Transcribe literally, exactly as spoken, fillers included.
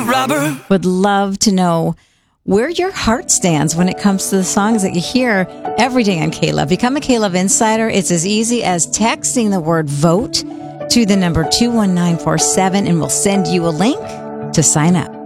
robber. Would love to know where your heart stands when it comes to the songs that you hear every day on K-Love. Become a K-Love Insider. It's as easy as texting the word vote to the number two one nine four seven, and we'll send you a link to sign up.